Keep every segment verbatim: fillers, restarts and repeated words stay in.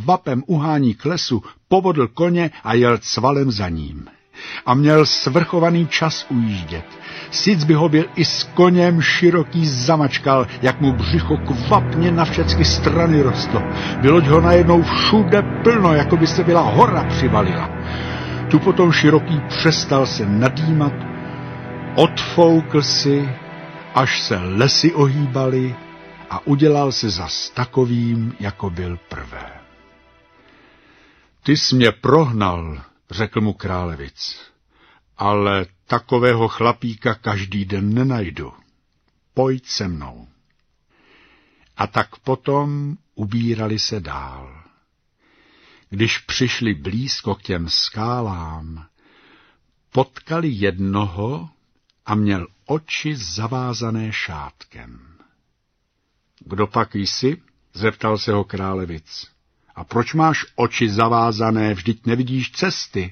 kvapem uhání k lesu, povodl koně a jel cvalem za ním. A měl svrchovaný čas ujíždět. Sic by ho byl i s koněm široký zamačkal, jak mu břicho kvapně na všechny strany rostlo. Byloť ho najednou všude plno, jako by se byla hora přivalila. Tu potom široký přestal se nadýmat, odfoukl si, až se lesy ohýbaly a udělal se zas takovým, jako byl prvé. Ty jsi mě prohnal, řekl mu Králevic, ale takového chlapíka každý den nenajdu. Pojď se mnou. A tak potom ubírali se dál. Když přišli blízko k těm skálám, potkali jednoho a měl oči zavázané šátkem. Kdo pak jsi? Zeptal se ho Králevic. A proč máš oči zavázané, vždyť nevidíš cesty?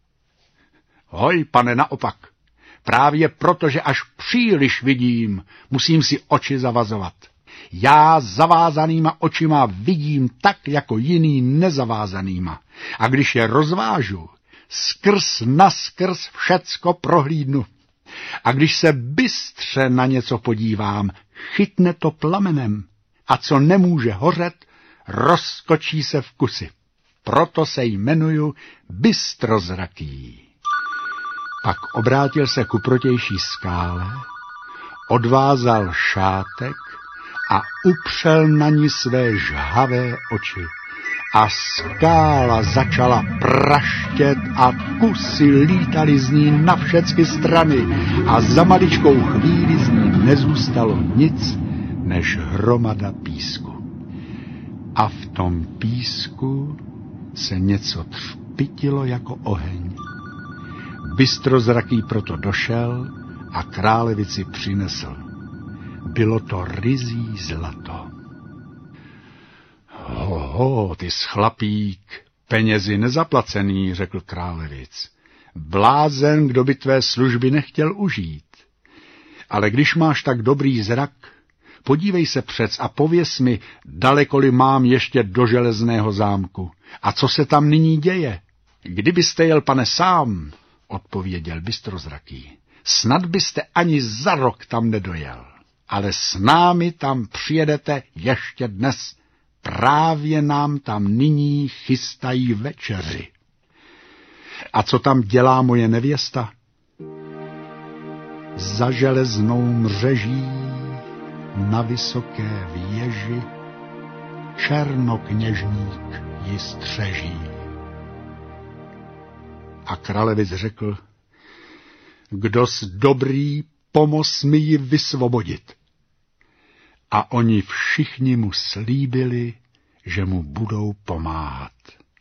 Hoj, pane, naopak. Právě proto, že až příliš vidím, musím si oči zavazovat. Já zavázanýma očima vidím tak, jako jiný nezavázanýma. A když je rozvážu, skrz naskrz všecko prohlídnu. A když se bystře na něco podívám, chytne to plamenem. A co nemůže hořet, rozkočí se v kusy. Proto se jmenuju bystrozraký. Pak obrátil se ku protější skále, odvázal šátek a upřel na ní své žhavé oči. A skála začala praštět a kusy lítaly z ní na všechny strany a za maličkou chvíli z ní nezůstalo nic než hromada písku. A v tom písku se něco třpitilo jako oheň. Bystrozraký proto došel a Králevici přinesl. Bylo to ryzí zlato. Hoho, ty chlapík, penězi nezaplacený, řekl Králevic. Blázen, kdo by tvé služby nechtěl užít. Ale když máš tak dobrý zrak, podívej se přec a pověz mi, dalekoli mám ještě do železného zámku. A co se tam nyní děje? Kdybyste jel, pane, sám, odpověděl Bystrozraký, snad byste ani za rok tam nedojel. Ale s námi tam přijedete ještě dnes. Právě nám tam nyní chystají večeři. A co tam dělá moje nevěsta? Za železnou mřeží na vysoké věži černokněžník ji střeží. A Králevic řekl, kdos dobrý, pomoz mi ji vysvobodit. A oni všichni mu slíbili, že mu budou pomáhat.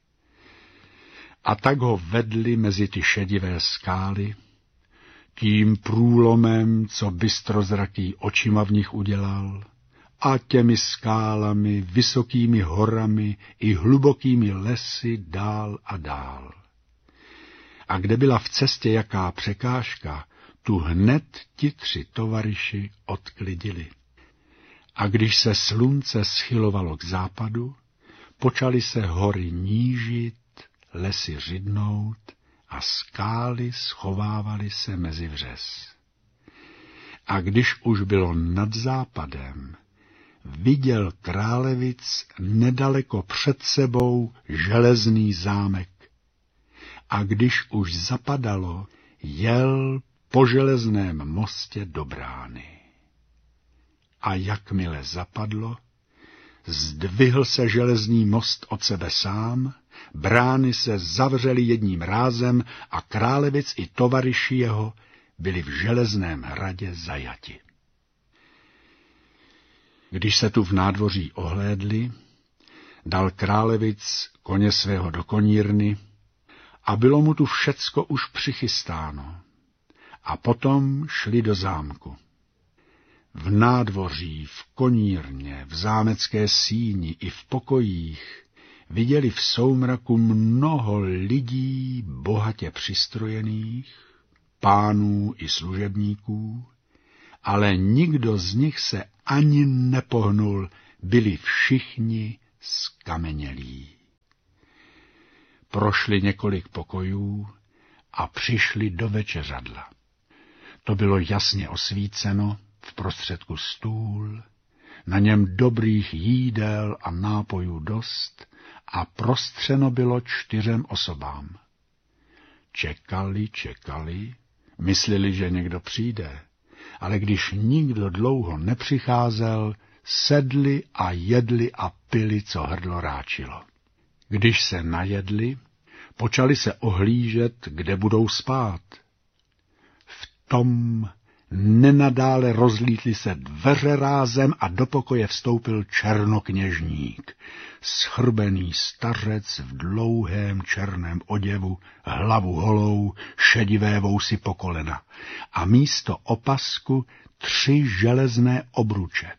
A tak ho vedli mezi ty šedivé skály, tím průlomem, co Bystrozraký očima v nich udělal, a těmi skálami, vysokými horami i hlubokými lesy dál a dál. A kde byla v cestě jaká překážka, tu hned ti tři tovaryši odklidili. A když se slunce schylovalo k západu, počaly se hory nížit, lesy řidnout a skály schovávaly se mezi vřes. A když už bylo nad západem, viděl Králevic nedaleko před sebou železný zámek. A když už zapadalo, jel po železném mostě do brány. A jakmile zapadlo, zdvihl se železný most od sebe sám, brány se zavřely jedním rázem a Králevic i tovaryši jeho byli v železném hradě zajati. Když se tu v nádvoří ohlédli, dal Králevic koně svého do konírny a bylo mu tu všecko už přichystáno. A potom šli do zámku. V nádvoří, v konírně, v zámecké síni i v pokojích viděli v soumraku mnoho lidí bohatě přistrojených, pánů i služebníků, ale nikdo z nich se ani nepohnul, byli všichni skamenělí. prošli několik pokojů a přišli do večeřadla. To bylo jasně osvíceno, v prostředku stůl, na něm dobrých jídel a nápojů dost a prostřeno bylo čtyřem osobám. Čekali, čekali, mysleli, že někdo přijde, ale když nikdo dlouho nepřicházel, sedli a jedli a pili, co hrdlo ráčilo. Když se najedli, počali se ohlížet, kde budou spát. V tom nenadále rozlítly se dveře rázem a do pokoje vstoupil černokněžník, schrbený stařec v dlouhém černém oděvu, hlavu holou, šedivé vousy po kolena a místo opasku tři železné obruče.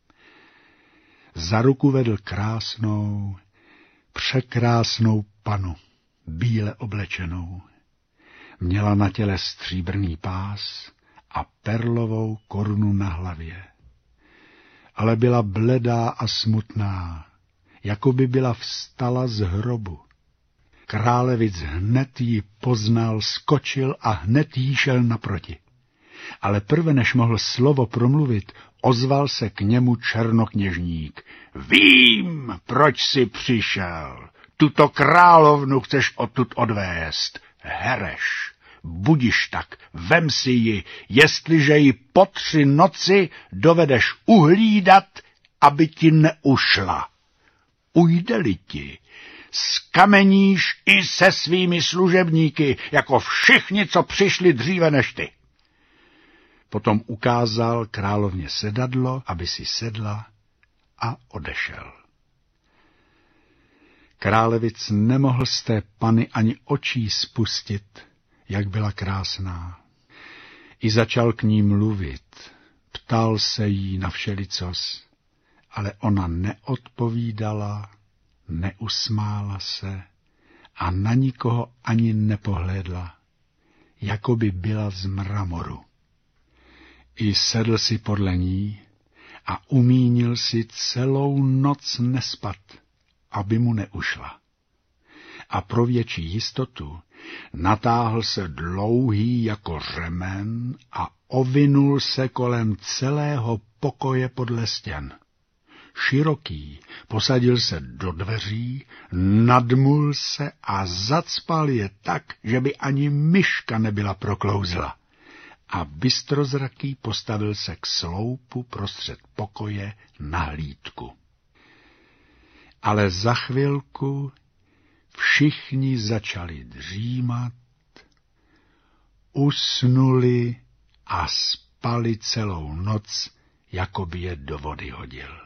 Za ruku vedl krásnou, překrásnou panu, bíle oblečenou. Měla na těle stříbrný pás a perlovou korunu na hlavě. Ale byla bledá a smutná, jako by byla vstala z hrobu. Králevic hned ji poznal, skočil a hned jí šel naproti. Ale prve než mohl slovo promluvit, ozval se k němu černokněžník. Vím, proč jsi přišel. Tuto královnu chceš odtud odvést. Hereš, budiš tak, vem si ji, jestliže ji po tři noci dovedeš uhlídat, aby ti neušla. Ujde-li ti, skameníš i se svými služebníky, jako všichni, co přišli dříve než ty. Potom ukázal královně sedadlo, aby si sedla, a odešel. Králevic nemohl z té pany ani očí spustit, jak byla krásná. I začal k ní mluvit, ptal se jí na všelicos, ale ona neodpovídala, neusmála se a na nikoho ani nepohlédla, jako by byla z mramoru. I sedl si podle ní a umínil si celou noc nespat, aby mu neušla. A pro větší jistotu natáhl se dlouhý jako řemen a ovinul se kolem celého pokoje podle stěn. Široký posadil se do dveří, nadmul se a zacpal je tak, že by ani myška nebyla proklouzla. A bystrozraký postavil se k sloupu prostřed pokoje na hlídku. Ale za chvilku všichni začali dřímat, usnuli a spali celou noc, jako by je do vody hodil.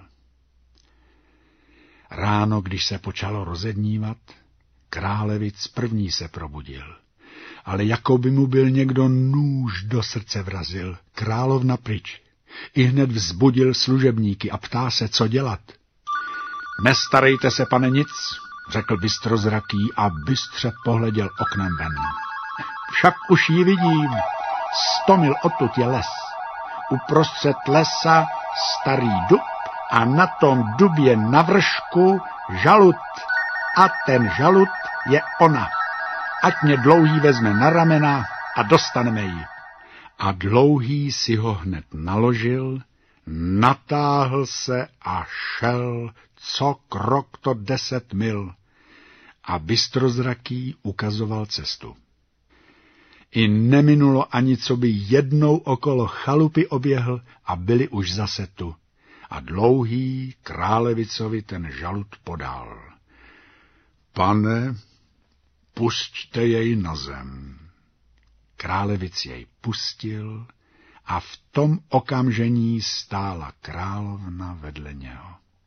Ráno, když se počalo rozednívat, Králevic první se probudil, ale jako by mu byl někdo nůž do srdce vrazil, královna pryč. I hned vzbudil služebníky a ptá se, co dělat. Nestarejte se, pane, nic, řekl bystrozraký a bystře pohleděl oknem ven. Však už ji vidím, sto mil odtud je les. Uprostřed lesa starý dub a na tom dubě na vršku žalud. A ten žalud je ona. Ať mě Dlouhý vezme na ramena a dostaneme ji. A Dlouhý si ho hned naložil, natáhl se a šel, co krok to deset mil. A bystrozraký ukazoval cestu. I neminulo ani, co by jednou okolo chalupy oběhl a byli už zase tu. A Dlouhý Králevicovi ten žalud podal. Pane, pusťte jej na zem. Králevic jej pustil a v tom okamžení stála královna vedle něho.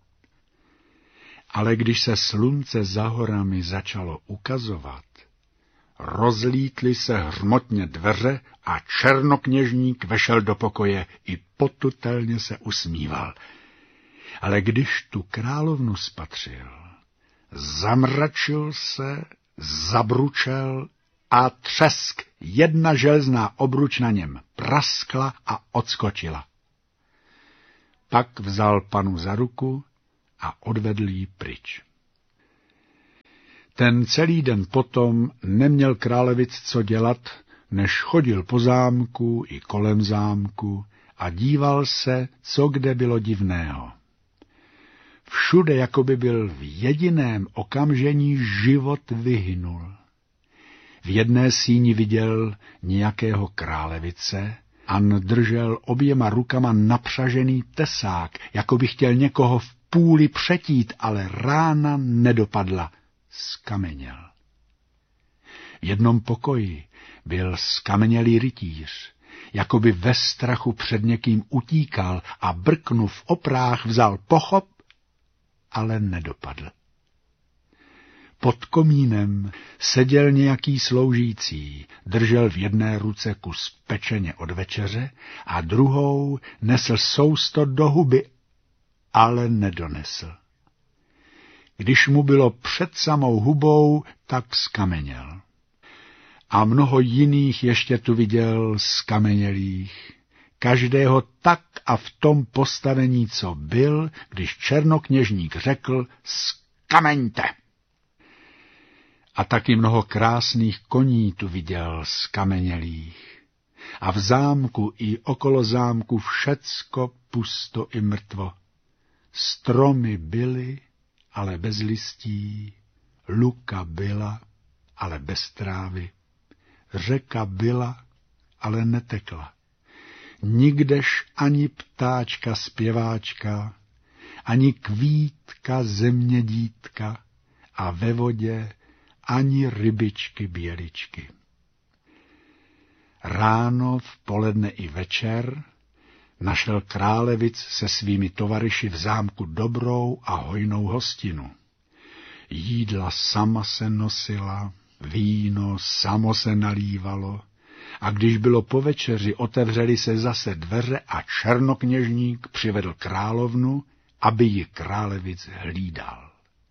Ale když se slunce za horami začalo ukazovat, rozlítly se hřmotně dveře a černokněžník vešel do pokoje i potutelně se usmíval. Ale když tu královnu spatřil, zamračil se, zabručel a třesk, jedna železná obruč na něm praskla a odskočila. Pak vzal panu za ruku a odvedl ji pryč. Ten celý den potom neměl Králevic co dělat, než chodil po zámku i kolem zámku a díval se, co kde bylo divného. Všude jakoby byl v jediném okamžení život vyhynul. V jedné síni viděl nějakého Králevice, An držel oběma rukama napřažený tesák, jako by chtěl někoho v půli přetít, ale rána nedopadla, skameněl. V jednom pokoji byl skamenělý rytíř, jako by ve strachu před někým utíkal a brknuv oprách vzal pochop, ale nedopadl. Pod komínem seděl nějaký sloužící, držel v jedné ruce kus pečeně od večeře a druhou nesl sousto do huby, ale nedonesl. Když mu bylo před samou hubou, tak skameněl. A mnoho jiných ještě tu viděl skamenělých, každého tak a v tom postavení, co byl, když černokněžník řekl skamenťte. A taky mnoho krásných koní tu viděl skamenělých. A v zámku i okolo zámku všecko pusto i mrtvo. Stromy byly, ale bez listí, luka byla, ale bez trávy. Řeka byla, ale netekla. Nikdež ani ptáčka zpěváčka, ani kvítka zemědítka a ve vodě ani rybičky běličky. Ráno, v poledne i večer našel Králevic se svými tovaryši v zámku dobrou a hojnou hostinu. Jídla sama se nosila, víno samo se nalívalo, a když bylo po večeři, otevřely se zase dveře a černokněžník přivedl královnu, aby ji Králevic hlídal.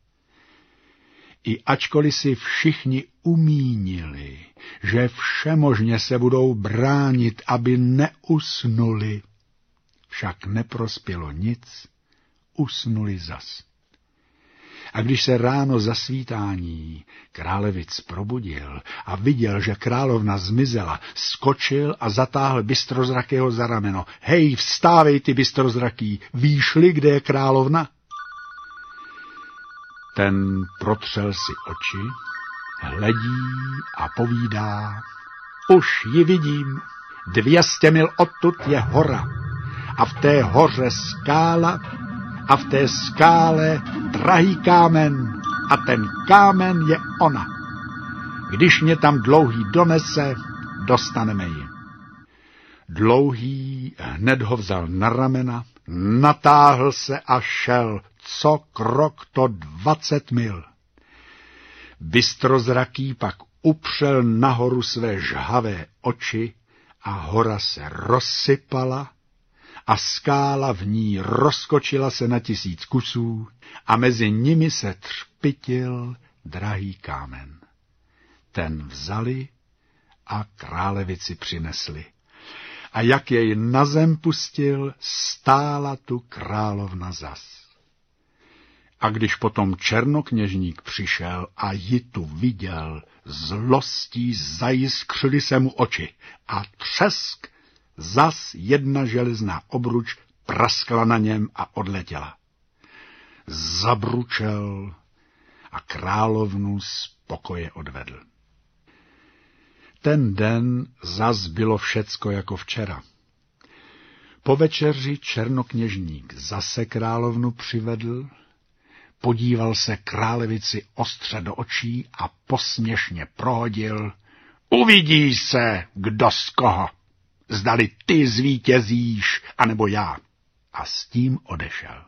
I ačkoliv si všichni umínili, že všemožně se budou bránit, aby neusnuli, však neprospělo nic, usnuli zas. A když se ráno zasvítání Králevic probudil a viděl, že královna zmizela, skočil a zatáhl Bystrozrakého za rameno. Hej, vstávej ty, Bystrozraký, víš-li, kde je královna? Ten protřel si oči, hledí a povídá. Už ji vidím, dvěstě mil odtud je hora a v té hoře skála a v té skále drahý kámen a ten kámen je ona. Když mě tam Dlouhý donese, dostaneme ji. Dlouhý hned ho vzal na ramena, natáhl se a šel, co krok to dvacet mil. Bystrozraký pak upřel nahoru své žhavé oči a hora se rozsypala a skála v ní rozkočila se na tisíc kusů a mezi nimi se třpitil drahý kámen. Ten vzali a Králevici přinesli. A jak jej na zem pustil, stála tu královna zas. A když potom černokněžník přišel a ji tu viděl, zlostí zajiskřily se mu oči a třesk, zas jedna železná obruč praskla na něm a odletěla. Zabručel a královnu z pokoje odvedl. Ten den zas bylo všecko jako včera. Po večeři černokněžník zase královnu přivedl, podíval se Králevici ostře do očí a posměšně prohodil. Uvidí se, kdo z koho. Zdali ty zvítězíš, anebo já. A s tím odešel.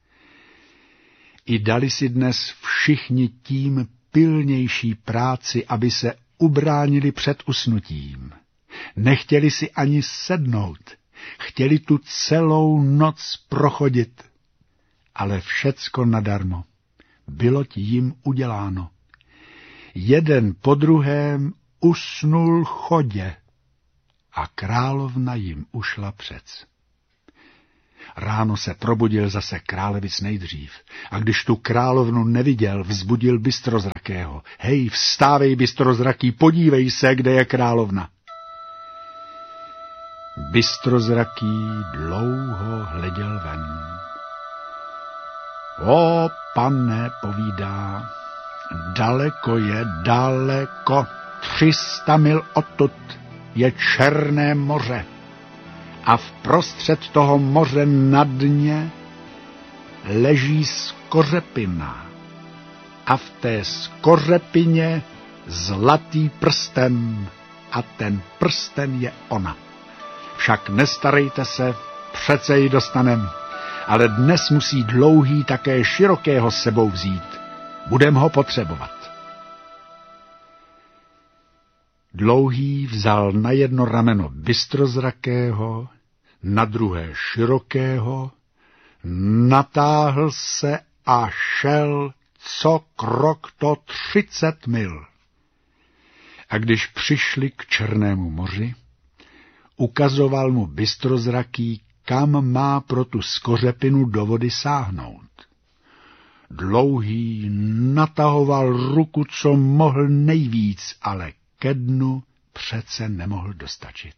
I dali si dnes všichni tím pilnější práci, aby se ubránili před usnutím. Nechtěli si ani sednout, chtěli tu celou noc prochodit. Ale všecko nadarmo. Bylo ti jim uděláno. Jeden po druhém usnul chodě a královna jim ušla přec. Ráno se probudil zase Králevic nejdřív a když tu královnu neviděl, vzbudil Bystrozrakého. Hej, vstávej, Bystrozraký, podívej se, kde je královna. Bystrozraký dlouho hleděl ven. O, pane, povídá, daleko je, daleko, třista mil odtud je Černé moře. A vprostřed toho moře na dně leží skořepina. A v té skořepině zlatý prsten. A ten prsten je ona. Však nestarejte se, přece ji dostanem. Ale dnes musí Dlouhý také Širokého s sebou vzít. Budem ho potřebovat. Dlouhý vzal na jedno rameno Bystrozrakého, na druhé Širokého, natáhl se a šel co krok to třicet mil. A když přišli k Černému moři, ukazoval mu Bystrozraký, kam má pro tu skořepinu do vody sáhnout. Dlouhý natahoval ruku, co mohl nejvíc, ale ke dnu přece nemohl dostačit.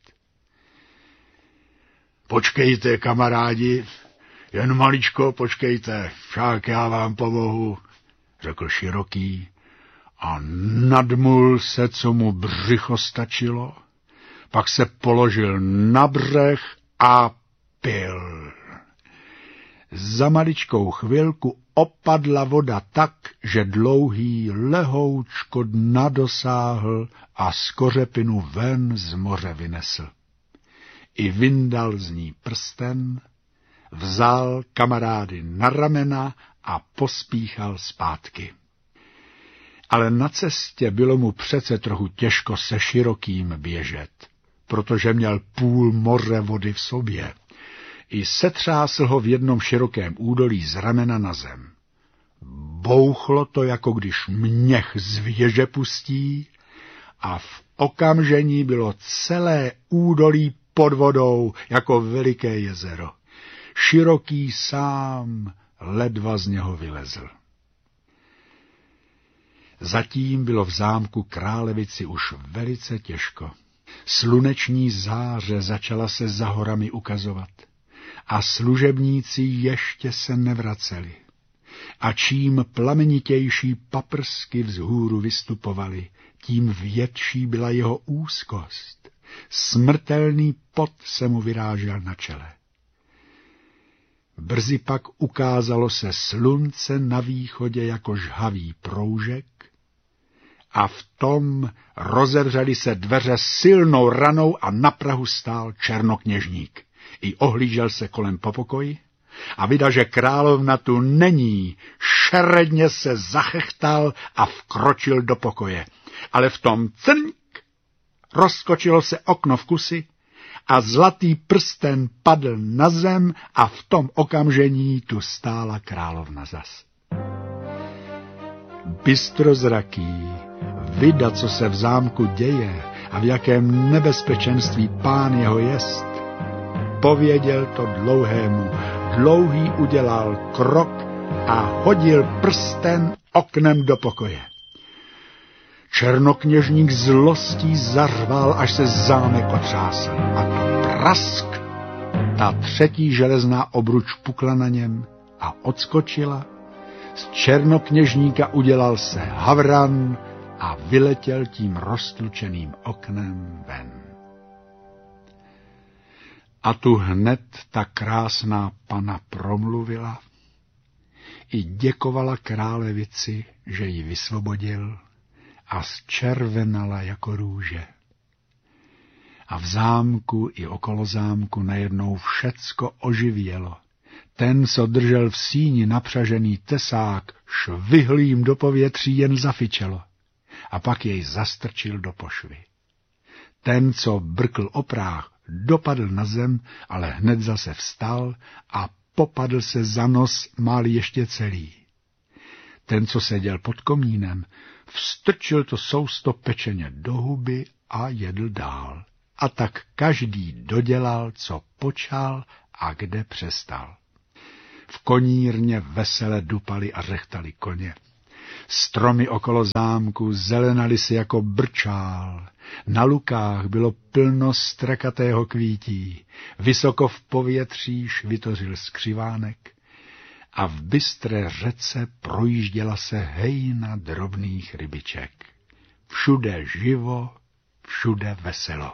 Počkejte, kamarádi, jen maličko počkejte, však já vám pomohu, řekl Široký a nadmul se, co mu břicho stačilo, pak se položil na břeh a pil. Za maličkou chvilku opadla voda tak, že Dlouhý lehoučko dna dosáhl a skořepinu ven z moře vynesl. I vyndal z ní prsten, vzal kamarády na ramena a pospíchal zpátky. Ale na cestě bylo mu přece trochu těžko se Širokým běžet, protože měl půl moře vody v sobě. I setřásl ho v jednom širokém údolí z ramena na zem. Bouchlo to, jako když měch z věže pustí, a v okamžení bylo celé údolí pod vodou, jako veliké jezero. Široký sám ledva z něho vylezl. Zatím bylo v zámku Králevici už velice těžko. Sluneční záře začala se za horami ukazovat a služebníci ještě se nevraceli. A čím plamenitější paprsky vzhůru vystupovaly, tím větší byla jeho úzkost. Smrtelný pot se mu vyrážel na čele. Brzy pak ukázalo se slunce na východě jako žhavý proužek a v tom rozevřely se dveře silnou ranou a na prahu stál černokněžník. I ohlížel se kolem po pokoji a vida, že královna tu není, šeredně se zachechtal a vkročil do pokoje. Ale v tom crnk rozskočilo se okno v kusi a zlatý prsten padl na zem a v tom okamžení tu stála královna zas. Bystrozraký, vida, co se v zámku děje a v jakém nebezpečenství pán jeho jest, pověděl to Dlouhému. Dlouhý udělal krok a hodil prsten oknem do pokoje. Černokněžník zlostí zařval, až se zámek otřásl. A tu prask, ta třetí železná obruč pukla na něm a odskočila. Z černokněžníka udělal se havran a vyletěl tím roztlučeným oknem ven. A tu hned ta krásná pana promluvila i děkovala Králevici, že ji vysvobodil, a zčervenala jako růže. A v zámku i okolo zámku najednou všecko oživělo. Ten, co držel v síni napřažený tesák, švihl jim do povětří, jen zafičelo. A pak jej zastrčil do pošvy. Ten, co brkl o práh, dopadl na zem, ale hned zase vstal a popadl se za nos, máli ještě celý. Ten, co seděl pod komínem, vstrčil to sousto pečeně do huby a jedl dál. A tak každý dodělal, co počal, a kde přestal. V konírně vesele dupaly a řechtali koně. Stromy okolo zámku zelenaly si jako brčál, na lukách bylo plno strakatého kvítí, vysoko v povětří švitořil skřivánek a v bystré řece projížděla se hejna drobných rybiček. Všude živo, všude veselo.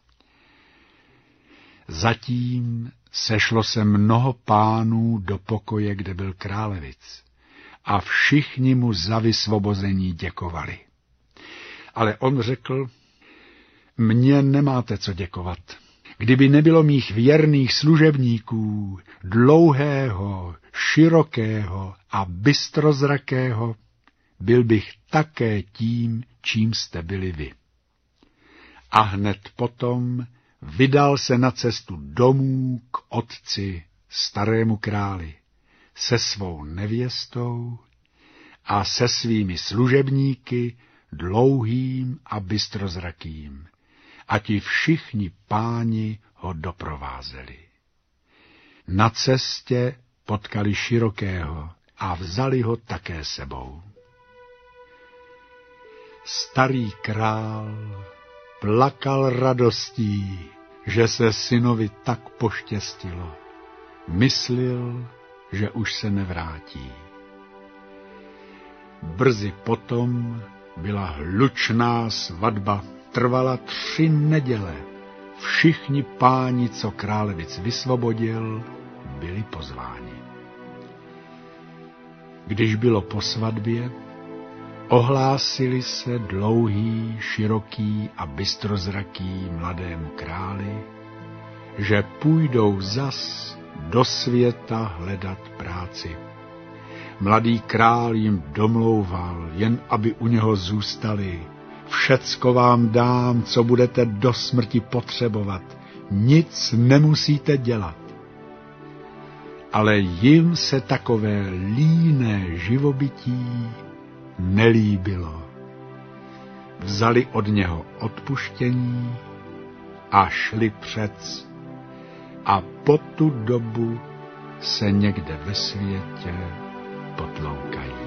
Zatím sešlo se mnoho pánů do pokoje, kde byl králevic, a všichni mu za vysvobození děkovali. Ale on řekl, mně nemáte co děkovat. Kdyby nebylo mých věrných služebníků, dlouhého, širokého a bystrozrakého, byl bych také tím, čím jste byli vy. A hned potom vydal se na cestu domů k otci, starému králi, se svou nevěstou a se svými služebníky, dlouhým a bystrozrakým, a ti všichni páni ho doprovázeli. Na cestě potkali širokého a vzali ho také sebou. Starý král plakal radostí, že se synovi tak poštěstilo. Myslil, že už se nevrátí. Brzy potom byla hlučná svatba, trvala tři neděle. Všichni páni, co králevic vysvobodil, byli pozváni. Když bylo po svatbě, ohlásili se dlouhý, široký a bystrozraký mladému králi, že půjdou zas do světa hledat práci. Mladý král jim domlouval, jen aby u něho zůstali. Všecko vám dám, co budete do smrti potřebovat. Nic nemusíte dělat. Ale jim se takové líné živobytí nelíbilo. Vzali od něho odpuštění a šli přec. A po tu dobu se někde ve světě potloukají.